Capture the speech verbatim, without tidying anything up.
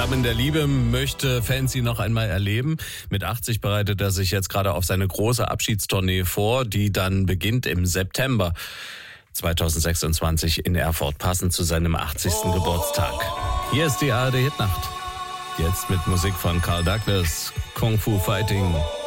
Flammen der Liebe möchte Fancy noch einmal erleben. Mit achtzig bereitet er sich jetzt gerade auf seine große Abschiedstournee vor, die dann beginnt im September zweitausendsechsundzwanzig in Erfurt, passend zu seinem achtzigsten Geburtstag. Hier ist die A R D Hitnacht. Jetzt mit Musik von Carl Douglas, Kung Fu Fighting.